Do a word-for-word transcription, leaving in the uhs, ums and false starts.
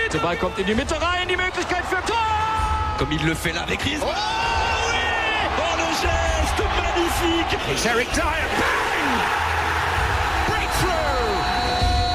Der Ball kommt in die Mitte rein, die Möglichkeit für Tor! Comme il le fait là avec Griezmann. Oh oui! Oh le geste magnifique! It's Eric Dyer, bang!